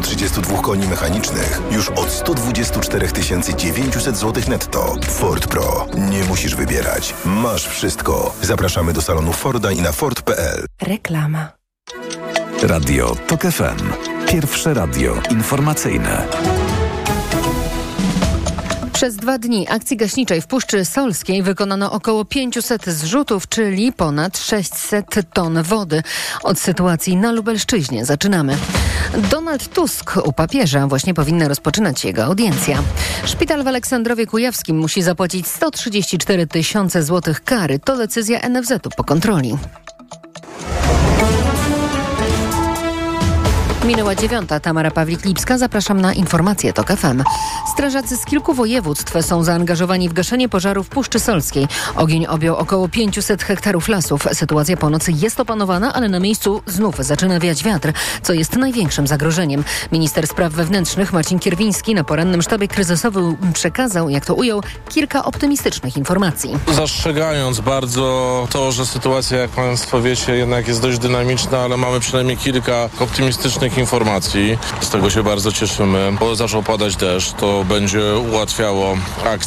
132 koni mechanicznych już od 124 900 zł netto. Ford Pro. Nie musisz wybierać. Masz wszystko. Zapraszamy do salonu Forda i na Ford.pl. Reklama. Radio TOK FM. Pierwsze radio informacyjne. Przez 2 dni akcji gaśniczej w Puszczy Solskiej wykonano około 500 zrzutów, czyli ponad 600 ton wody. Od sytuacji na Lubelszczyźnie zaczynamy. Donald Tusk u papieża. Właśnie powinna rozpoczynać jego audiencja. Szpital w Aleksandrowie Kujawskim musi zapłacić 134 000 złotych kary. To decyzja NFZ-u po kontroli. Minęła 9. Tamara Pawlik-Lipska. Zapraszam na informacje TOK FM. Strażacy z kilku województw są zaangażowani w gaszenie pożaru w Puszczy Solskiej. Ogień objął około 500 hektarów lasów. Sytuacja po nocy jest opanowana, ale na miejscu znów zaczyna wiać wiatr, co jest największym zagrożeniem. Minister spraw wewnętrznych Marcin Kierwiński na porannym sztabie kryzysowym przekazał, jak to ujął, kilka optymistycznych informacji. Zastrzegając bardzo to, że sytuacja, jak państwo wiecie, jednak jest dość dynamiczna, ale mamy przynajmniej kilka optymistycznych informacji. Z tego się bardzo cieszymy, bo zaczął padać deszcz, to będzie ułatwiało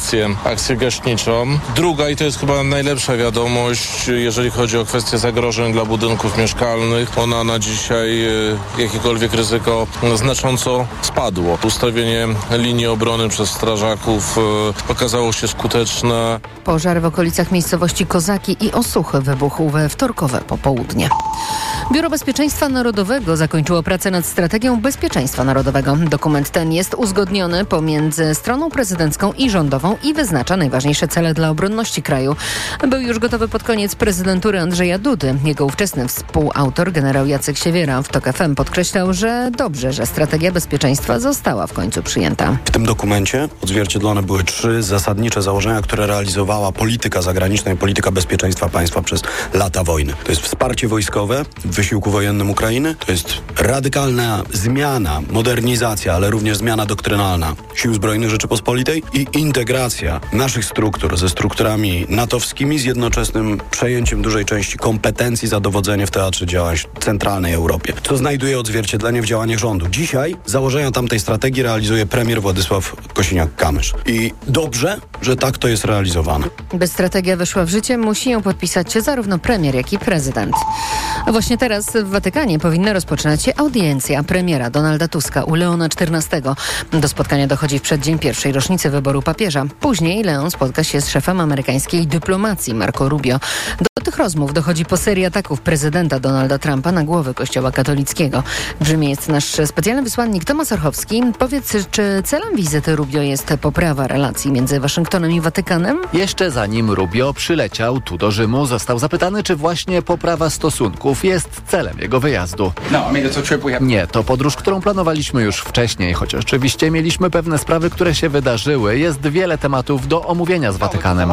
akcję gaśniczą. Druga, i to jest chyba najlepsza wiadomość, jeżeli chodzi o kwestię zagrożeń dla budynków mieszkalnych, ona na dzisiaj jakiekolwiek ryzyko znacząco spadło. Ustawienie linii obrony przez strażaków okazało się skuteczne. Pożar w okolicach miejscowości Kozaki i Osuchy wybuchł we wtorkowe popołudnie. Biuro Bezpieczeństwa Narodowego zakończyło pracę nad strategią bezpieczeństwa narodowego. Dokument ten jest uzgodniony pomiędzy stroną prezydencką i rządową i wyznacza najważniejsze cele dla obronności kraju. Był już gotowy pod koniec prezydentury Andrzeja Dudy. Jego ówczesny współautor, generał Jacek Siewiera w TOK FM podkreślał, że dobrze, że strategia bezpieczeństwa została w końcu przyjęta. W tym dokumencie odzwierciedlone były 3 zasadnicze założenia, które realizowała polityka zagraniczna i polityka bezpieczeństwa państwa przez lata wojny. To jest wsparcie wojskowe w wysiłku wojennym Ukrainy, to jest radykalna zmiana, modernizacja, ale również zmiana doktrynalna Sił Zbrojnych Rzeczypospolitej i integracja naszych struktur ze strukturami natowskimi z jednoczesnym przejęciem dużej części kompetencji za dowodzenie w teatrze działań w centralnej Europie, co znajduje odzwierciedlenie w działaniach rządu. Dzisiaj założenia tamtej strategii realizuje premier Władysław Kosiniak-Kamysz. I dobrze, że tak to jest realizowane. By strategia weszła w życie, musi ją podpisać zarówno premier, jak i prezydent. A właśnie teraz w Watykanie powinna rozpoczynać się audiencja premiera Donalda Tuska u Leona XIV. Do spotkania dochodzi w przeddzień pierwszej rocznicy wyboru papieża. Później Leon spotka się z szefem amerykańskiej dyplomacji Marco Rubio. Do tych rozmów dochodzi po serii ataków prezydenta Donalda Trumpa na głowę Kościoła katolickiego. W Rzymie jest nasz specjalny wysłannik Tomasz Orchowski. Powiedz, czy celem wizyty Rubio jest poprawa relacji między Waszyngtonem i Watykanem? Jeszcze zanim Rubio przyleciał tu do Rzymu, został zapytany, czy właśnie poprawa stosunków jest celem jego wyjazdu. Nie, to podróż, którą planowaliśmy już wcześniej, choć oczywiście mieliśmy pewne sprawy, które się wydarzyły. Jest wiele tematów do omówienia z Watykanem.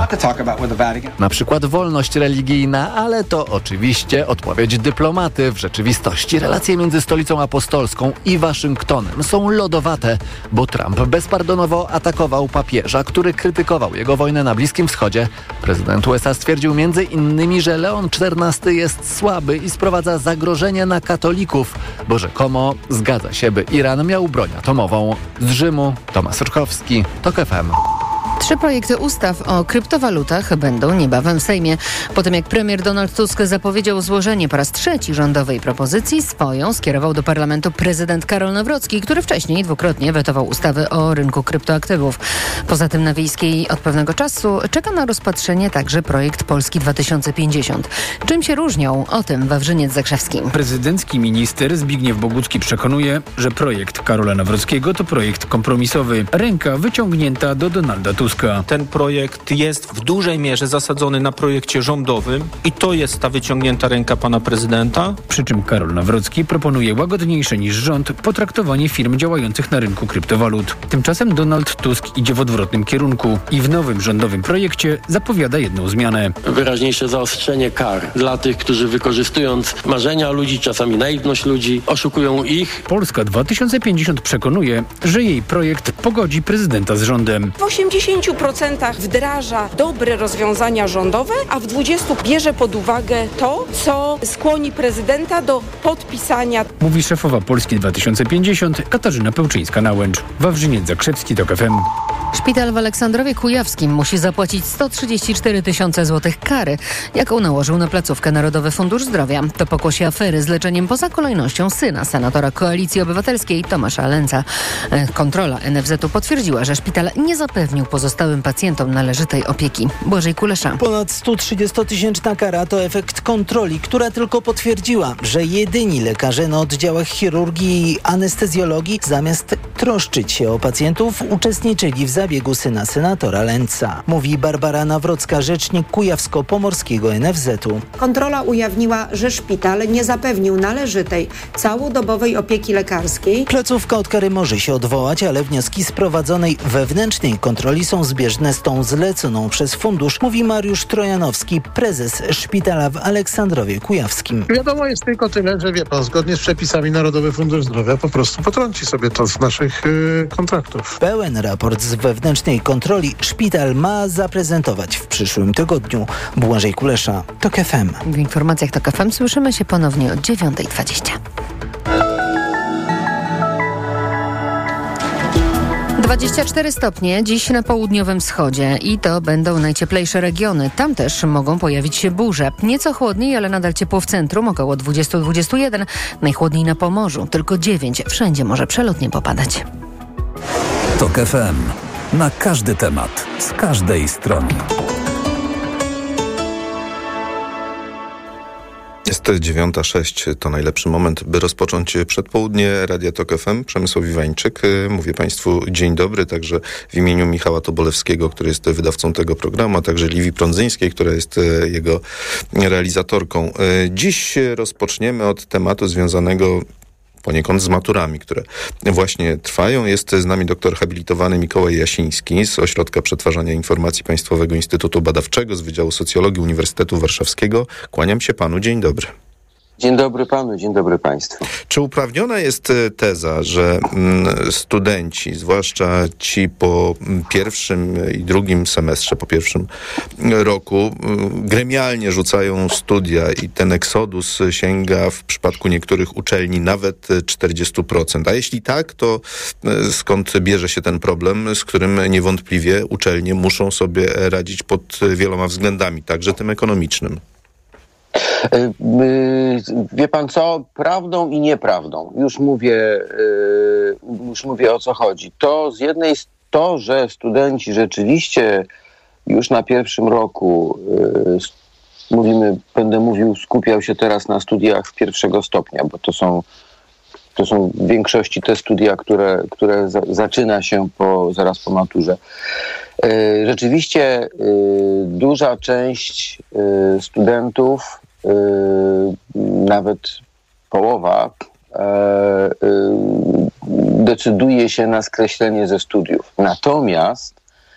Na przykład wolność religijna, ale to oczywiście odpowiedź dyplomaty. W rzeczywistości relacje między Stolicą Apostolską i Waszyngtonem są lodowate, bo Trump bezpardonowo atakował papieża, który krytykował jego wojnę na Bliskim Wschodzie. Prezydent USA stwierdził między innymi, że Leon XIV jest słaby i sprowadza zagrożenie na katolików, bo rzekomo zgadza się, by Iran miał broń atomową. Z Rzymu Tomasz Orchowski, TOK FM. 3 projekty ustaw o kryptowalutach będą niebawem w Sejmie. Po tym jak premier Donald Tusk zapowiedział złożenie po raz 3 rządowej propozycji, swoją skierował do parlamentu prezydent Karol Nawrocki, który wcześniej 2-krotnie wetował ustawy o rynku kryptoaktywów. Poza tym na Wiejskiej od pewnego czasu czeka na rozpatrzenie także projekt Polski 2050. Czym się różnią? O tym Wawrzyniec Zakrzewski. Prezydencki minister Zbigniew Bogucki przekonuje, że projekt Karola Nawrockiego to projekt kompromisowy. Ręka wyciągnięta do Donalda Tuska. Ten projekt jest w dużej mierze zasadzony na projekcie rządowym i to jest ta wyciągnięta ręka pana prezydenta. Przy czym Karol Nawrocki proponuje łagodniejsze niż rząd potraktowanie firm działających na rynku kryptowalut. Tymczasem Donald Tusk idzie w odwrotnym kierunku i w nowym rządowym projekcie zapowiada jedną zmianę. Wyraźniejsze zaostrzenie kar dla tych, którzy wykorzystując marzenia ludzi, czasami naiwność ludzi, oszukują ich. Polska 2050 przekonuje, że jej projekt pogodzi prezydenta z rządem. W 80% wdraża dobre rozwiązania rządowe, a w 20% bierze pod uwagę to, co skłoni prezydenta do podpisania. Mówi szefowa Polski 2050 Katarzyna Pełczyńska-Nałęcz. Wawrzyniec Zakrzewski, TOK FM. Szpital w Aleksandrowie Kujawskim musi zapłacić 134 000 złotych kary, jaką nałożył na placówkę Narodowy Fundusz Zdrowia. To pokłosie afery z leczeniem poza kolejnością syna senatora Koalicji Obywatelskiej Tomasza Lenca. Kontrola NFZ-u potwierdziła, że szpital nie zapewnił pozostałym pacjentom należytej opieki. Błażej Kulesza. Ponad 130-tysięczna kara to efekt kontroli, która tylko potwierdziła, że jedyni lekarze na oddziałach chirurgii i anestezjologii zamiast troszczyć się o pacjentów uczestniczyli w zabiegu syna senatora Lenca. Mówi Barbara Nawrocka, rzecznik kujawsko-pomorskiego NFZ-u. Kontrola ujawniła, że szpital nie zapewnił należytej całodobowej opieki lekarskiej. Placówka od kary może się odwołać, ale wnioski z prowadzonej wewnętrznej kontroli są zbieżne z tą zleconą przez fundusz, mówi Mariusz Trojanowski, prezes szpitala w Aleksandrowie Kujawskim. Wiadomo jest tylko tyle, że wie pan, zgodnie z przepisami Narodowy Fundusz Zdrowia po prostu potrąci sobie to z naszych kontraktów. Pełen raport z wewnętrznej kontroli szpital ma zaprezentować w przyszłym tygodniu. Błażej Kulesza, TOK FM. W informacjach TOK FM słyszymy się ponownie o 9:20. 24 stopnie dziś na południowym wschodzie i to będą najcieplejsze regiony. Tam też mogą pojawić się burze. Nieco chłodniej, ale nadal ciepło w centrum, około 20-21. Najchłodniej na Pomorzu, tylko 9. Wszędzie może przelotnie popadać. TOK FM. Na każdy temat, z każdej strony. Jest 9:06, to najlepszy moment, by rozpocząć przedpołudnie Radia TOK FM. Przemysław Iwańczyk. Mówię Państwu dzień dobry, także w imieniu Michała Tobolewskiego, który jest wydawcą tego programu, a także Liwii Prądzyńskiej, która jest jego realizatorką. Dziś rozpoczniemy od tematu związanego poniekąd z maturami, które właśnie trwają. Jest z nami doktor habilitowany Mikołaj Jasiński z Ośrodka Przetwarzania Informacji Państwowego Instytutu Badawczego z Wydziału Socjologii Uniwersytetu Warszawskiego. Kłaniam się panu, dzień dobry. Dzień dobry panu, dzień dobry państwu. Czy uprawniona jest teza, że studenci, zwłaszcza ci po pierwszym i drugim semestrze, po pierwszym roku, gremialnie rzucają studia i ten eksodus sięga w przypadku niektórych uczelni nawet 40%? A jeśli tak, to skąd bierze się ten problem, z którym niewątpliwie uczelnie muszą sobie radzić pod wieloma względami, także tym ekonomicznym? Wie pan co? Prawdą i nieprawdą. Już mówię o co chodzi. To z jednej to, że studenci rzeczywiście już na pierwszym roku, skupiał się teraz na studiach pierwszego stopnia, bo to są w większości te studia, które zaczyna się zaraz po maturze. Rzeczywiście duża część studentów, nawet połowa, decyduje się na skreślenie ze studiów. Natomiast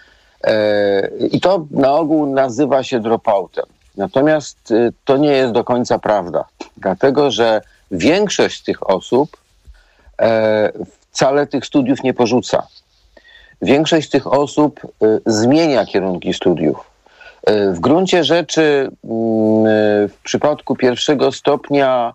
i to na ogół nazywa się dropoutem. Natomiast to nie jest do końca prawda, dlatego że większość z tych osób wcale tych studiów nie porzuca. Większość z tych osób zmienia kierunki studiów. W gruncie rzeczy w przypadku pierwszego stopnia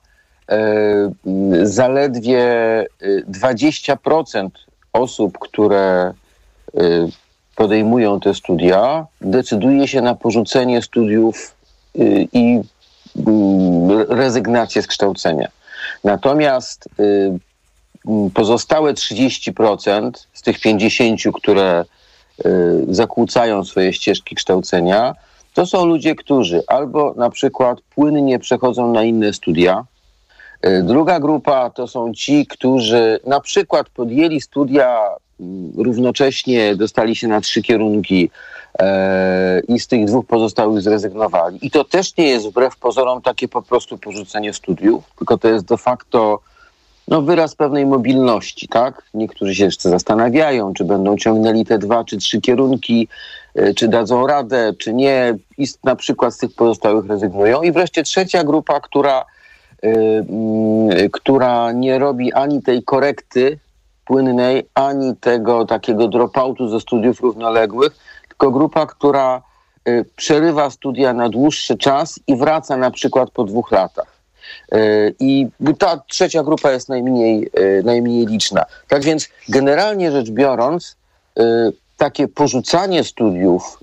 zaledwie 20% osób, które podejmują te studia, decyduje się na porzucenie studiów i rezygnację z kształcenia. Natomiast pozostałe 30% z tych 50%, które zakłócają swoje ścieżki kształcenia, to są ludzie, którzy albo na przykład płynnie przechodzą na inne studia. Druga grupa to są ci, którzy na przykład podjęli studia, równocześnie dostali się na 3 kierunki i z tych 2 pozostałych zrezygnowali. I to też nie jest wbrew pozorom takie po prostu porzucenie studiów, tylko to jest de facto wyraz pewnej mobilności, tak? Niektórzy się jeszcze zastanawiają, czy będą ciągnęli te 2 czy 3 kierunki, czy dadzą radę, czy nie. I na przykład z tych pozostałych rezygnują. I wreszcie trzecia grupa, która nie robi ani tej korekty płynnej, ani tego takiego dropoutu ze studiów równoległych, tylko grupa, która przerywa studia na dłuższy czas i wraca na przykład po 2 latach. I ta trzecia grupa jest najmniej liczna. Tak więc generalnie rzecz biorąc, takie porzucanie studiów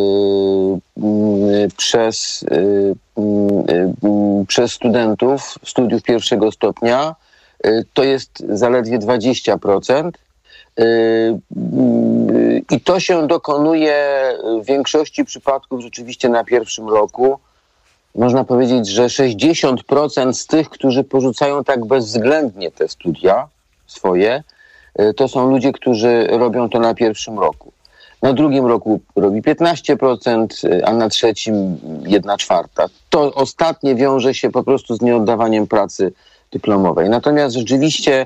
przez studentów studiów pierwszego stopnia to jest zaledwie 20%. I to się dokonuje w większości przypadków rzeczywiście na pierwszym roku. Można powiedzieć, że 60% z tych, którzy porzucają tak bezwzględnie te studia swoje, to są ludzie, którzy robią to na pierwszym roku. Na drugim roku robi 15%, a na trzecim 1/4. To ostatnie wiąże się po prostu z nieoddawaniem pracy dyplomowej. Natomiast rzeczywiście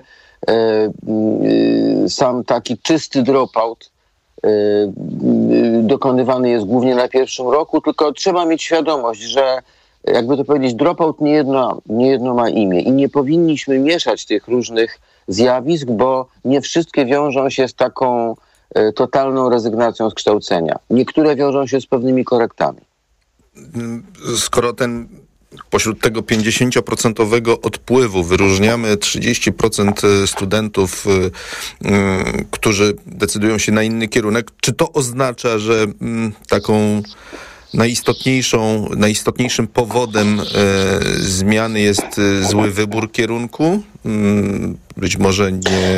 sam taki czysty dropout dokonywany jest głównie na pierwszym roku, tylko trzeba mieć świadomość, że jakby to powiedzieć, dropout niejedno ma imię i nie powinniśmy mieszać tych różnych zjawisk, bo nie wszystkie wiążą się z taką totalną rezygnacją z kształcenia. Niektóre wiążą się z pewnymi korektami. Skoro pośród tego 50% odpływu wyróżniamy 30% studentów, którzy decydują się na inny kierunek, czy to oznacza, że taką najistotniejszym powodem zmiany jest zły wybór kierunku? Być może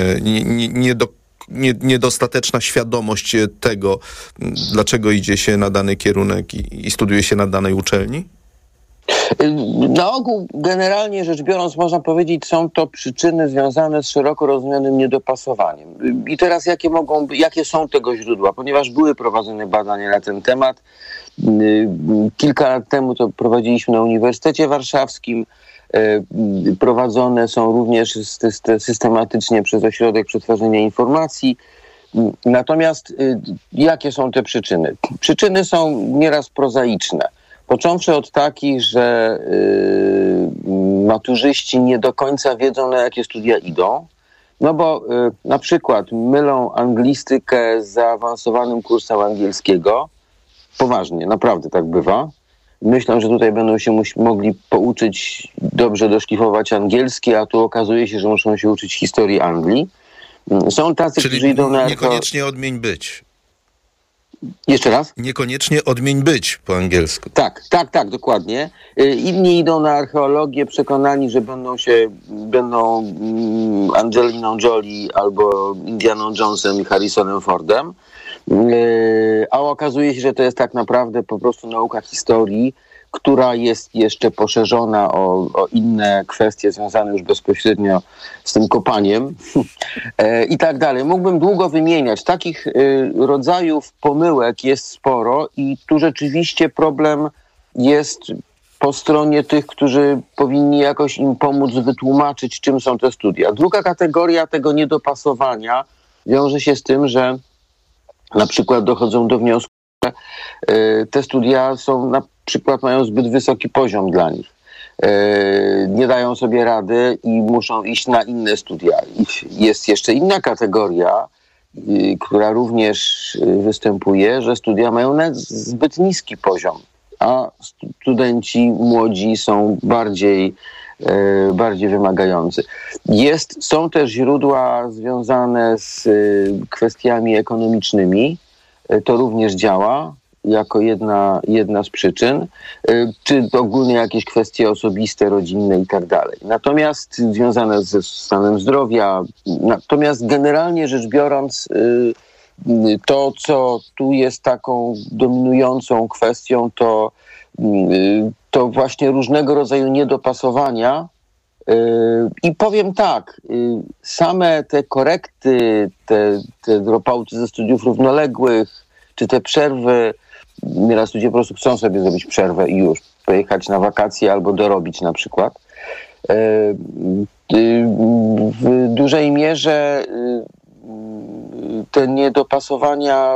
niedostateczna świadomość tego, dlaczego idzie się na dany kierunek i studiuje się na danej uczelni? Na ogół, generalnie rzecz biorąc, można powiedzieć, są to przyczyny związane z szeroko rozumianym niedopasowaniem. I teraz jakie są tego źródła? Ponieważ były prowadzone badania na ten temat. Kilka lat temu to prowadziliśmy na Uniwersytecie Warszawskim. Prowadzone są również systematycznie przez Ośrodek Przetwarzania Informacji. Natomiast jakie są te przyczyny? Przyczyny są nieraz prozaiczne. Począwszy od takich, że maturzyści nie do końca wiedzą, na jakie studia idą, no bo na przykład mylą anglistykę z zaawansowanym kursem angielskiego. Poważnie, naprawdę tak bywa. Myślą, że tutaj będą się mogli pouczyć dobrze doszlifować angielski, a tu okazuje się, że muszą się uczyć historii Anglii. Są tacy, którzy idą na... Niekoniecznie odmień być. Jeszcze raz? Niekoniecznie odmień być po angielsku. Tak, dokładnie. Inni idą na archeologię przekonani, że będą Angeliną Jolie albo Indianą Jonesem i Harrisonem Fordem. A okazuje się, że to jest tak naprawdę po prostu nauka historii, która jest jeszcze poszerzona o inne kwestie związane już bezpośrednio z tym kopaniem i tak dalej. Mógłbym długo wymieniać. Takich rodzajów pomyłek jest sporo i tu rzeczywiście problem jest po stronie tych, którzy powinni jakoś im pomóc wytłumaczyć, czym są te studia. Druga kategoria tego niedopasowania wiąże się z tym, że na przykład dochodzą do wniosku, że te studia mają zbyt wysoki poziom dla nich. Nie dają sobie rady i muszą iść na inne studia. Jest jeszcze inna kategoria, która również występuje, że studia mają zbyt niski poziom, a studenci młodzi są bardziej wymagający. Są też źródła związane z kwestiami ekonomicznymi. To również działa jako jedna z przyczyn, czy ogólnie jakieś kwestie osobiste, rodzinne i tak dalej. Natomiast związane ze stanem zdrowia, natomiast generalnie rzecz biorąc, to, co tu jest taką dominującą kwestią, to właśnie różnego rodzaju niedopasowania. I powiem tak, same te korekty, te dropouty ze studiów równoległych, czy te przerwy, nieraz ludzie po prostu chcą sobie zrobić przerwę i już pojechać na wakacje albo dorobić na przykład. W dużej mierze te niedopasowania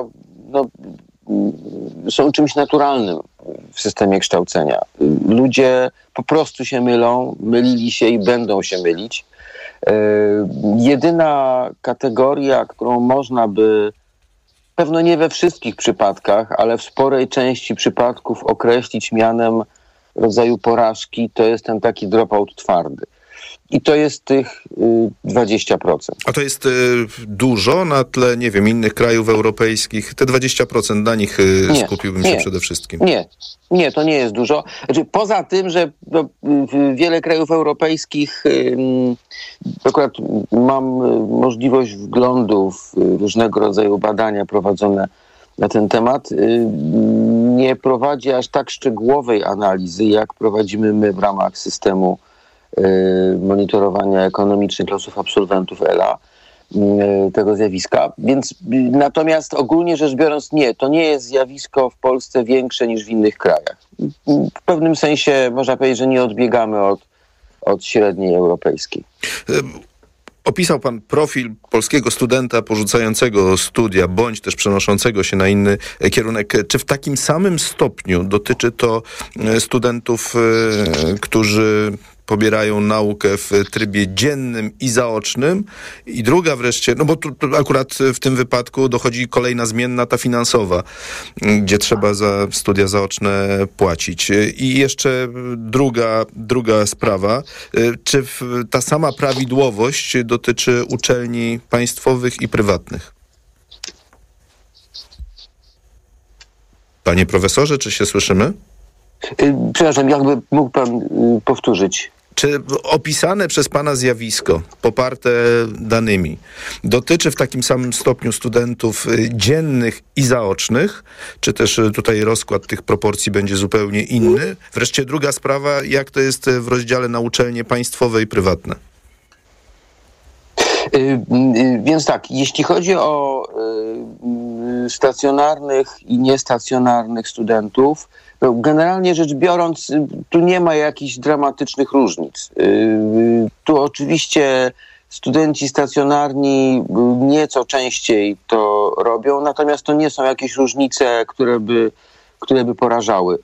są czymś naturalnym w systemie kształcenia. Ludzie po prostu się mylą, mylili się i będą się mylić. Jedyna kategoria, którą można by, pewno nie we wszystkich przypadkach, ale w sporej części przypadków określić mianem rodzaju porażki, to jest ten taki dropout twardy. I to jest tych 20%. A to jest dużo na tle, nie wiem, innych krajów europejskich? Te 20% na nich skupiłbym się przede wszystkim. Nie, to nie jest dużo. Znaczy, poza tym, że wiele krajów europejskich, akurat mam możliwość wglądu w różnego rodzaju badania prowadzone na ten temat, nie prowadzi aż tak szczegółowej analizy, jak prowadzimy my w ramach systemu monitorowania ekonomicznych losów absolwentów ELA tego zjawiska. Więc natomiast ogólnie rzecz biorąc to nie jest zjawisko w Polsce większe niż w innych krajach. W pewnym sensie można powiedzieć, że nie odbiegamy od średniej europejskiej. Opisał pan profil polskiego studenta porzucającego studia, bądź też przenoszącego się na inny kierunek. Czy w takim samym stopniu dotyczy to studentów, którzy pobierają naukę w trybie dziennym i zaocznym? I druga wreszcie, no bo tu akurat w tym wypadku dochodzi kolejna zmienna, ta finansowa, gdzie trzeba za studia zaoczne płacić. I jeszcze druga sprawa, czy ta sama prawidłowość dotyczy uczelni państwowych i prywatnych? Panie profesorze, czy się słyszymy? Przepraszam, jakby mógł pan powtórzyć? Czy opisane przez pana zjawisko, poparte danymi, dotyczy w takim samym stopniu studentów dziennych i zaocznych, czy też tutaj rozkład tych proporcji będzie zupełnie inny? Wreszcie druga sprawa, jak to jest w rozdziale na uczelnie państwowe i prywatne? Więc tak, jeśli chodzi o stacjonarnych i niestacjonarnych studentów, generalnie rzecz biorąc, tu nie ma jakichś dramatycznych różnic. Tu oczywiście studenci stacjonarni nieco częściej to robią, natomiast to nie są jakieś różnice, które by porażały.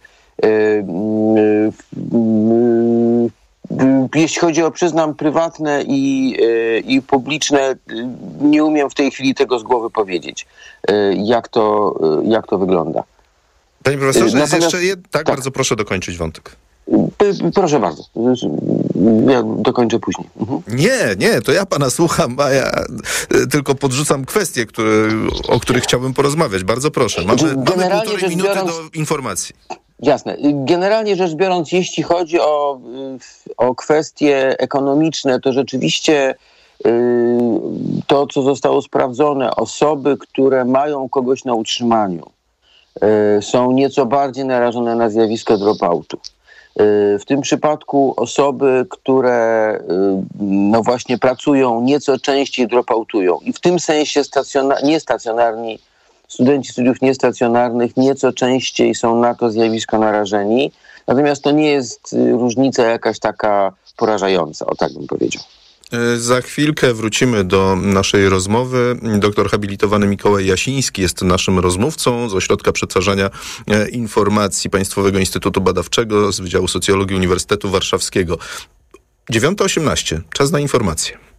Jeśli chodzi o, przyznam, prywatne i publiczne, nie umiem w tej chwili tego z głowy powiedzieć, jak to wygląda. Panie profesorze, jest jeszcze tak, bardzo proszę dokończyć wątek. Proszę bardzo. Ja dokończę później. Nie, to ja pana słucham, a ja tylko podrzucam kwestie, o których chciałbym porozmawiać. Bardzo proszę. Mamy 1,5 minuty do informacji. Jasne. Generalnie rzecz biorąc, jeśli chodzi o kwestie ekonomiczne, to rzeczywiście to, co zostało sprawdzone, osoby, które mają kogoś na utrzymaniu, są nieco bardziej narażone na zjawisko dropoutu. W tym przypadku osoby, które no właśnie pracują, nieco częściej dropoutują. I w tym sensie niestacjonarni studenci studiów niestacjonarnych nieco częściej są na to zjawisko narażeni. Natomiast to nie jest różnica jakaś taka porażająca, o tak bym powiedział. Za chwilkę wrócimy do naszej rozmowy. Doktor habilitowany Mikołaj Jasiński jest naszym rozmówcą z Ośrodka Przetwarzania Informacji Państwowego Instytutu Badawczego z Wydziału Socjologii Uniwersytetu Warszawskiego. 9:18. Czas na informacje.